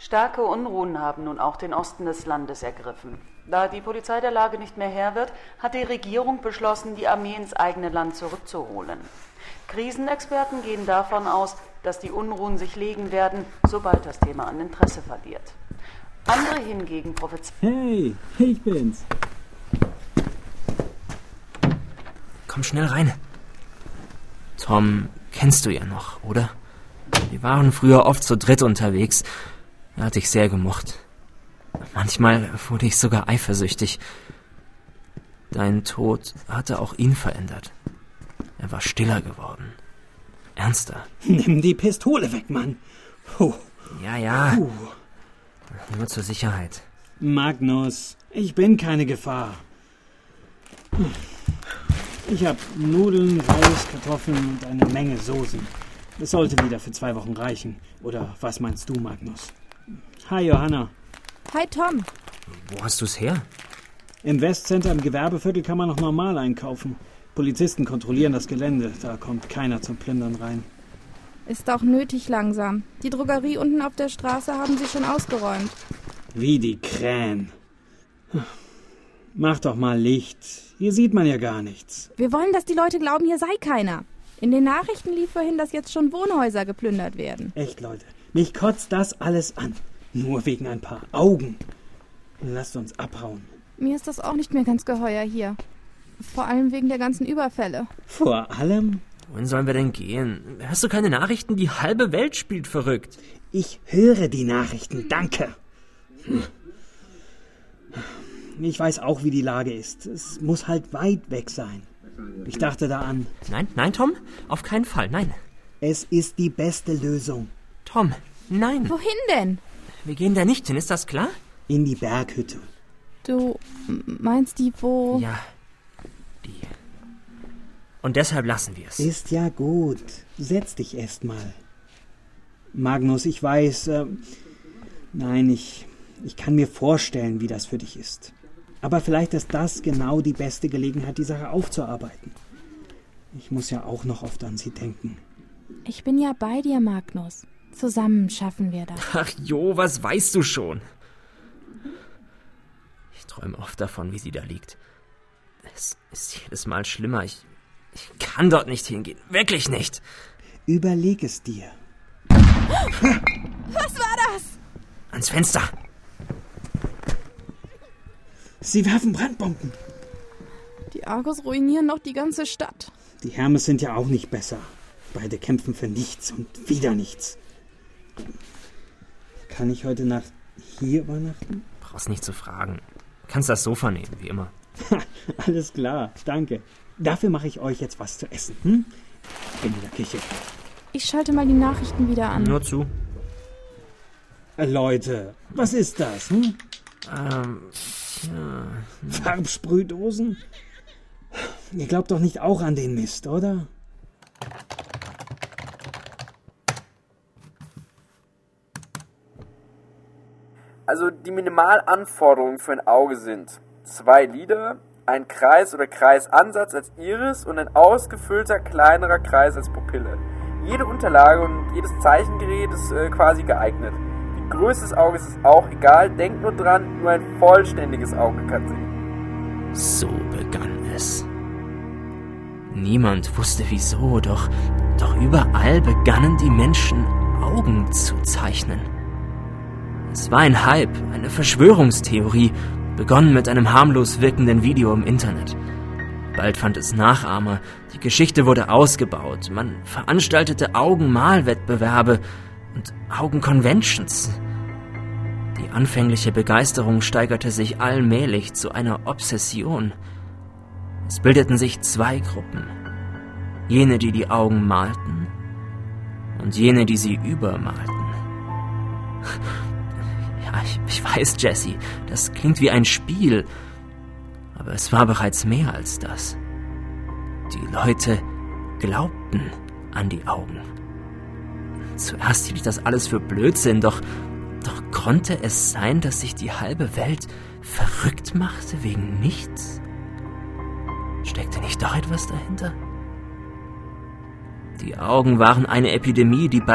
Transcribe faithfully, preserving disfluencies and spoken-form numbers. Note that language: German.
Starke Unruhen haben nun auch den Osten des Landes ergriffen. Da die Polizei der Lage nicht mehr Herr wird, hat die Regierung beschlossen, die Armee ins eigene Land zurückzuholen. Krisenexperten gehen davon aus, dass die Unruhen sich legen werden, sobald das Thema an Interesse verliert. Andere hingegen prophezeien... Hey, ich bin's. Komm schnell rein. Tom kennst du ja noch, oder? Wir waren früher oft zu dritt unterwegs. Er hat dich sehr gemocht. Manchmal wurde ich sogar eifersüchtig. Dein Tod hatte auch ihn verändert. Er war stiller geworden. Ernster. Nimm die Pistole weg, Mann. Puh. Ja, ja. Puh. Nur zur Sicherheit. Magnus, ich bin keine Gefahr. Ich habe Nudeln, Reis, Kartoffeln und eine Menge Soßen. Das sollte wieder für zwei Wochen reichen. Oder was meinst du, Magnus? Hi, Johanna. Hi, Tom. Wo hast du's her? Im Westcenter im Gewerbeviertel kann man noch normal einkaufen. Polizisten kontrollieren das Gelände. Da kommt keiner zum Plündern rein. Ist auch nötig langsam. Die Drogerie unten auf der Straße haben sie schon ausgeräumt. Wie die Krähen. Mach doch mal Licht. Hier sieht man ja gar nichts. Wir wollen, dass die Leute glauben, hier sei keiner. In den Nachrichten lief vorhin, dass jetzt schon Wohnhäuser geplündert werden. Echt, Leute. Mich kotzt das alles an. Nur wegen ein paar Augen. Lasst uns abhauen. Mir ist das auch nicht mehr ganz geheuer hier. Vor allem wegen der ganzen Überfälle. Vor allem? Wohin sollen wir denn gehen? Hörst du keine Nachrichten? Die halbe Welt spielt verrückt. Ich höre die Nachrichten, danke. Ich weiß auch, wie die Lage ist. Es muss halt weit weg sein. Ich dachte da an... Nein, nein, Tom, auf keinen Fall, nein. Es ist die beste Lösung. Tom, nein. Wohin denn? Wir gehen da nicht hin, ist das klar? In die Berghütte. Du meinst die, wo... Ja, die. Und deshalb lassen wir es. Ist ja gut. Setz dich erst mal. Magnus, ich weiß... Äh, nein, ich, ich kann mir vorstellen, wie das für dich ist. Aber vielleicht ist das genau die beste Gelegenheit, die Sache aufzuarbeiten. Ich muss ja auch noch oft an sie denken. Ich bin ja bei dir, Magnus. Zusammen schaffen wir das. Ach Jo, was weißt du schon? Ich träume oft davon, wie sie da liegt. Es ist jedes Mal schlimmer. Ich, ich kann dort nicht hingehen. Wirklich nicht. Überleg es dir. Was war das? Ans Fenster. Sie werfen Brandbomben. Die Argos ruinieren noch die ganze Stadt. Die Hermes sind ja auch nicht besser. Beide kämpfen für nichts und wieder nichts. Kann ich heute Nacht hier übernachten? Brauchst nicht zu fragen. Kannst das Sofa nehmen, wie immer. Alles klar, danke. Dafür mache ich euch jetzt was zu essen. Hm? In der Küche. Ich schalte mal die Nachrichten wieder an. Nur zu. Äh, Leute, was ist das? Hm? Ähm, tja. Farbsprühdosen? Ihr glaubt doch nicht auch an den Mist, oder? Also die Minimalanforderungen für ein Auge sind zwei Lider, ein Kreis oder Kreisansatz als Iris und ein ausgefüllter kleinerer Kreis als Pupille. Jede Unterlage und jedes Zeichengerät ist äh, quasi geeignet. Die Größe des Auges ist auch egal, denkt nur dran, nur ein vollständiges Auge kann sehen. So begann es. Niemand wusste wieso, doch, doch überall begannen die Menschen Augen zu zeichnen. Es war ein Hype, eine Verschwörungstheorie, begonnen mit einem harmlos wirkenden Video im Internet. Bald fand es Nachahmer, die Geschichte wurde ausgebaut, man veranstaltete Augenmalwettbewerbe und Augenconventions. Die anfängliche Begeisterung steigerte sich allmählich zu einer Obsession. Es bildeten sich zwei Gruppen. Jene, die die Augen malten und jene, die sie übermalten. Ja, ich, ich weiß, Jesse, das klingt wie ein Spiel, aber es war bereits mehr als das. Die Leute glaubten an die Augen. Zuerst hielt ich das alles für Blödsinn, doch, doch konnte es sein, dass sich die halbe Welt verrückt machte wegen nichts? Steckte nicht doch etwas dahinter? Die Augen waren eine Epidemie, die